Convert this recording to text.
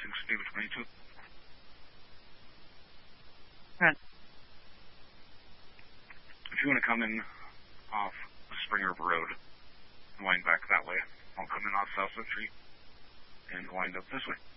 David 22. Right. If you want to come in off Spring River Road and wind back that way, I'll come in off South Street and wind up this way.